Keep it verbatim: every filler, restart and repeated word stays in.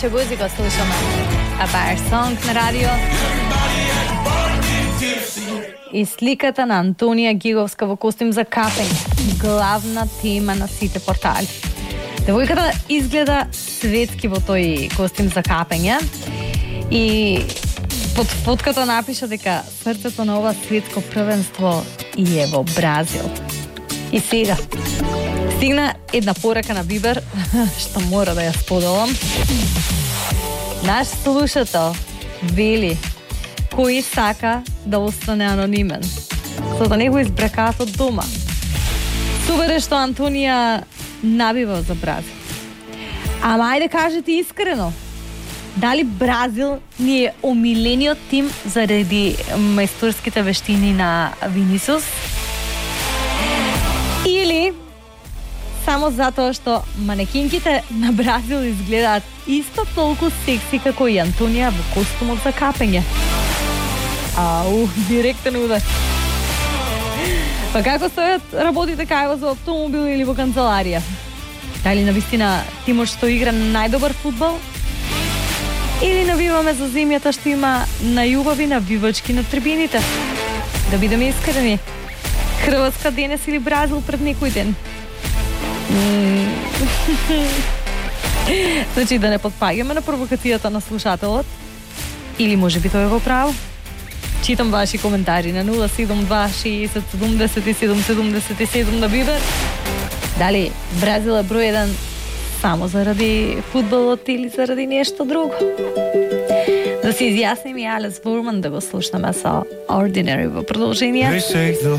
наша музика слушаме. A Bar Song на радио. И сликата на Антонија Гиговска во костим за капење. Главна тема на сите портали. Девојката изгледа светски во тој костим за капење. И под фотката напиша дека срцето на ова светско првенство и е во Бразил. И сега стигна една порака на Бибер, што мора да ја споделам. Наш слушател вели кој сака да остане анонимен, за да не го избракаат од дома. Сувере што Антонија набива за Бразил. Ама ајде кажете искрено, дали Бразил ни е омилениот тим заради мајсторските вештини на Винисиус? Или само затоа што манекинките на Бразил изгледаат исто толку секси како и Антонија во костумот за капење? Ау, директен удар. Па како стојат работите кај во автомобил или во канцеларија? Дали навистина тимот што игра најдобар фудбал? Или навиваме за земјата што има најубави навивачки на трибините? Да бидеме искрени, Хрватска денес или Бразил пред некој ден? Значи да не подпаѓаме на провокацијата на слушателот? Или може би тој е во право? Читам ваши коментари на нула седум два шеесет седумдесет и седум седумдесет и седум на Бибер. Дали Бразил е број еден само заради фудбалот или заради нешто друго? Да се изјасним и Алес Бурман да го слушнаме со Ordinary во продолжение.